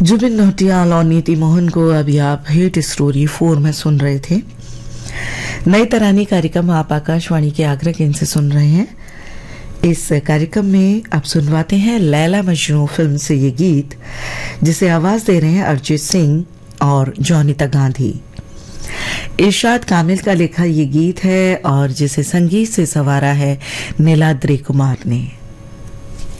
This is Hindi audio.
जुबिन नौटियाल और नीति मोहन को अभी आप हिट स्टोरी 4 में सुन रहे थे। नई तरानी कार्यक्रम आप आकाशवाणी के आगरा केंद्र से सुन रहे हैं। इस कार्यक्रम में आप सुनवाते हैं लैला मजनू फिल्म से ये गीत, जिसे आवाज दे रहे हैं अरिजीत सिंह और जॉनिता गांधी। इरशाद कामिल का लिखा ये गीत है और जिसे संगीत से संवारा है नीलाद्रि कुमार ने।